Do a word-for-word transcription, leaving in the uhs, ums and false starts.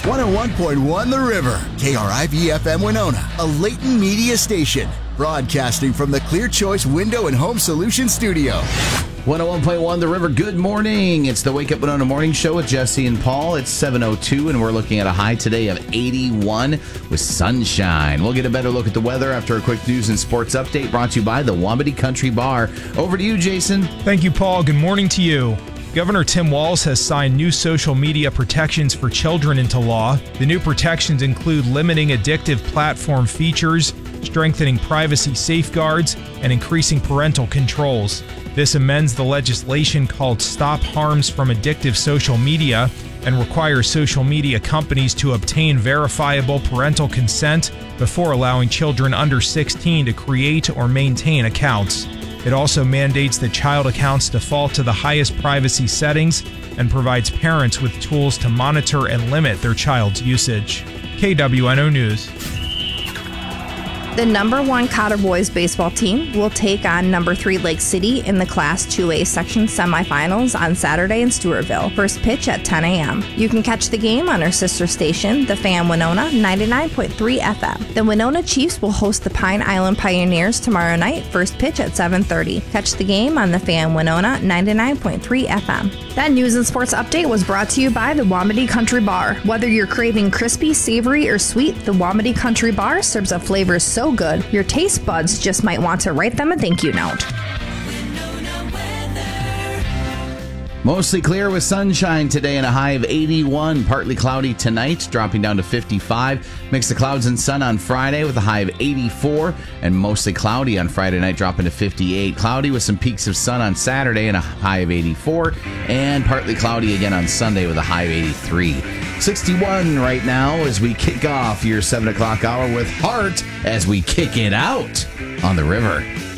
one oh one point one The River, K R I V F M Winona, a Leighton Media station, broadcasting from the Clear Choice Window and Home Solutions studio. one oh one point one The River, good morning. It's the Wake Up Winona Morning Show with Jesse and Paul. It's seven oh two, and we're looking at a high today of eighty-one with sunshine. We'll get a better look at the weather after a quick news and sports update brought to you by the Wamedy Country Bar. Over to you, Jason. Thank you, Paul. Good morning to you. Governor Tim Walz has signed new social media protections for children into law. The new protections include limiting addictive platform features, strengthening privacy safeguards, and increasing parental controls. This amends the legislation called Stop Harms from Addictive Social Media and requires social media companies to obtain verifiable parental consent before allowing children under sixteen to create or maintain accounts. It also mandates that child accounts default to the highest privacy settings and provides parents with tools to monitor and limit their child's usage. K W N O News. The number one Cotter Boys baseball team will take on number three Lake City in the Class two A section semifinals on Saturday in Stewartville. First pitch at ten a.m. You can catch the game on our sister station, The Fan Winona, ninety-nine point three F M. The Winona Chiefs will host the Pine Island Pioneers tomorrow night. First pitch at seven thirty. Catch the game on The Fan Winona, ninety-nine point three F M. That news and sports update was brought to you by the Wamedy Country Bar. Whether you're craving crispy, savory, or sweet, the Wamedy Country Bar serves up flavors so good, your taste buds just might want to write them a thank you note. Mostly clear with sunshine today and a high of eighty-one. Partly cloudy tonight, dropping down to fifty-five. Mix of clouds and sun on Friday with a high of eighty-four. And mostly cloudy on Friday night, dropping to fifty-eight. Cloudy with some peaks of sun on Saturday and a high of eighty-four. And partly cloudy again on Sunday with a high of eighty-three. sixty-one right now as we kick off your seven o'clock hour with Heart as we kick it out on the river.